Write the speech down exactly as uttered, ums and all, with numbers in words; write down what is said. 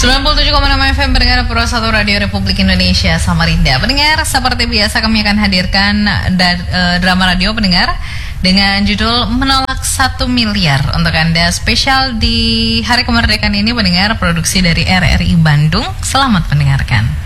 sembilan puluh tujuh koma enam F M pendengar Pro satu Radio Republik Indonesia Samarinda. Pendengar, seperti biasa kami akan hadirkan da- uh, drama radio pendengar dengan judul Menolak satu Miliar untuk Anda, spesial di Hari Kemerdekaan ini pendengar, produksi dari R R I Bandung. Selamat mendengarkan.